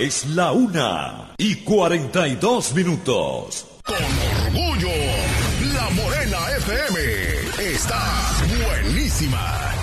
es la 1:42. Con orgullo, La Morena FM está buenísima.